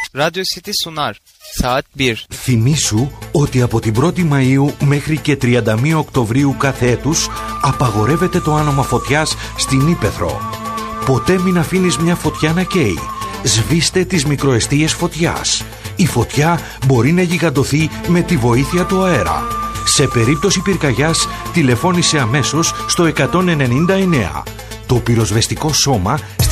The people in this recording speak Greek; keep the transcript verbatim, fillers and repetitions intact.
Radyo City sunar. Saat bir. Θυμήσου ότι από την πρώτη Μαΐου μέχρι και τριάντα μία Οκτωβρίου κάθε έτους απαγορεύεται το άνομα φωτιάς στην Ύπαιθρο. Ποτέ μην αφήνεις μια φωτιά να καίει. Σβήστε τις μικροεστίες φωτιάς. Η φωτιά μπορεί να γιγαντωθεί με τη βοήθεια του αέρα. Σε περίπτωση πυρκαγιάς, τηλεφώνησε αμέσως στο εκατόν ενενήντα εννέα. Το πυροσβεστικό σώμα